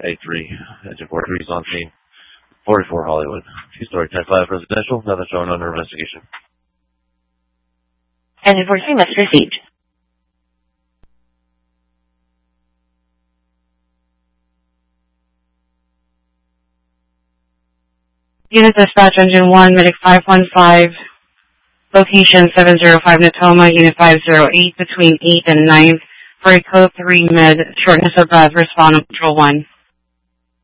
A3. Engine 43 is on scene. 44 Hollywood. Two-story 10-5 residential. Nothing showing under investigation. Engine 43 message received. Unit dispatch, engine 1, medic 515, location 705 Natoma, unit 508, between 8th and 9th, for a code 3 mid, shortness of breath, respond on control 1.